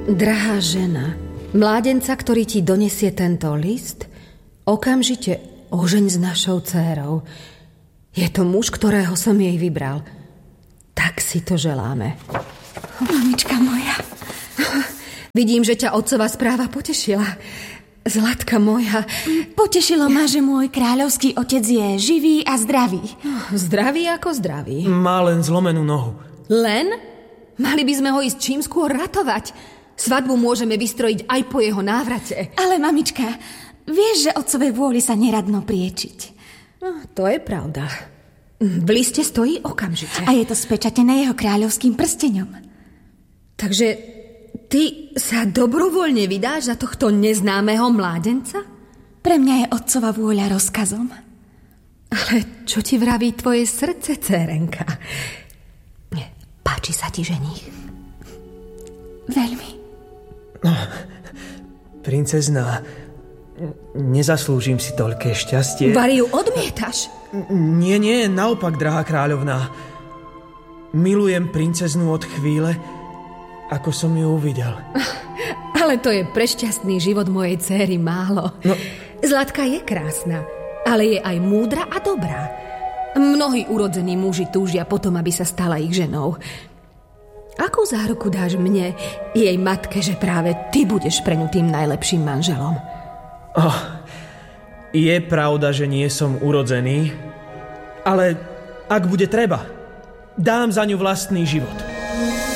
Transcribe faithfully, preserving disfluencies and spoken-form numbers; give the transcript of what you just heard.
Drahá žena, mládenca, ktorý ti donesie tento list, okamžite ožeň s našou dcérou. Je to muž, ktorého som jej vybral. Tak si to želáme. Mamička moja. Vidím, že ťa otcová správa potešila. Zlatka moja. Potešilo ma, že môj kráľovský otec je živý a zdravý. Zdravý ako zdravý. Má len zlomenú nohu. Len? Mali by sme ho ísť čím skôr ratovať. Svadbu môžeme vystrojiť aj po jeho návrate. Ale mamička, vieš, že otcovej vôli sa neradno priečiť. No, to je pravda. V liste stojí okamžite. A je to spečatené jeho kráľovským prsteňom. Takže ty sa dobrovoľne vydáš za tohto neznámeho mládenca? Pre mňa je otcova vôľa rozkazom. Ale čo ti vraví tvoje srdce, dcérenka? Páči sa ti ženích? Veľmi. No, princezná, nezaslúžim si toľké šťastie. Variu odmietaš? Nie, nie, naopak, drahá kráľovná. Milujem princeznu od chvíle, ako som ju uvidel. Ale to je pre šťastný život mojej dcéry málo. No. Zlatka je krásna, ale je aj múdra a dobrá. Mnohí urodzení muži túžia potom, aby sa stala ich ženou. Akú záruku dáš mne, jej matke, že práve ty budeš pre ňu tým najlepším manželom? Oh, je pravda, že nie som urodzený, ale ak bude treba, dám za ňu vlastný život.